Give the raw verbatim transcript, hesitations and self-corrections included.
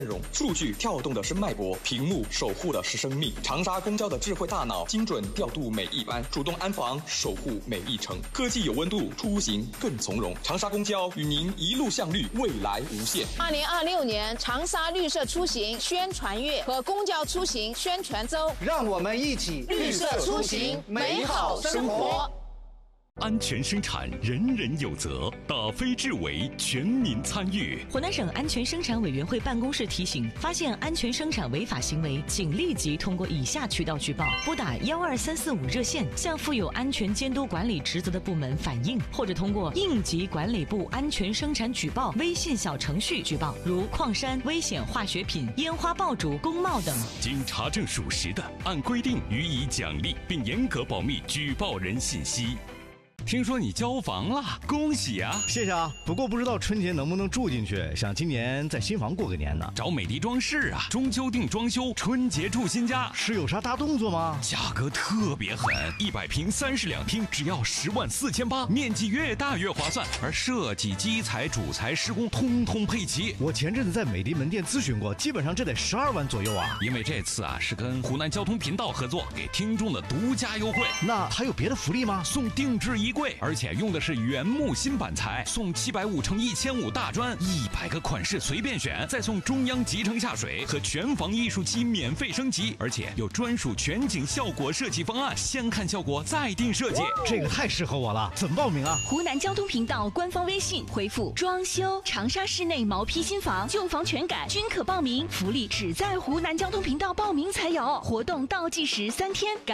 容，数据跳动的是脉搏，屏幕守护的是生命。长沙公交的智慧大脑精准调度每一班，主动安防，守护每一程。科技有温度，出行更从容。长沙公交与您一路向绿，未来无限。 二零二六年长沙绿色出行宣传月和公交出行宣传周， 让我们一起绿色出行，美好生活。 安全生产，人人有责，打非至为，全民参与。 湖南省安全生产委员会办公室提醒：发现安全生产违法行为，请立即通过以下渠道举报：拨打幺二三四五热线，向负有安全监督管理职责的部门反映，或者通过应急管理部安全生产举报微信小程序举报，如矿山、危险化学品、烟花爆竹、工贸等。 经查证属实的，按规定予以奖励，并严格保密举报人信息。听说你交房了，恭喜啊！ 谢谢啊，不过不知道春节能不能住进去，想今年在新房过个年呢。 找美的装饰啊，中秋定装修，春节住新家。 是有啥大动作吗？ 价格特别狠，一百平三室两厅只要十万四千八，面积越大越划算，而设计、基材、主材、施工通通配齐。 我前阵子在美的门店咨询过，基本上这得十二万左右啊。 因为这次啊是跟湖南交通频道合作，给听众的独家优惠。 那还有别的福利吗？ 送定制衣柜，而且用的是原木新板材，送七百五乘一千五大砖，一百个款式随便选，再送中央集成下水和全房艺术机免费升级，而且有专属全景效果设计方案，先看效果再定设计。 这个太适合我了，怎么报名啊？ 湖南交通频道官方微信回复装修，长沙市内毛坯新房、旧房全改均可报名，福利只在湖南交通频道报名才有，活动倒计时三天。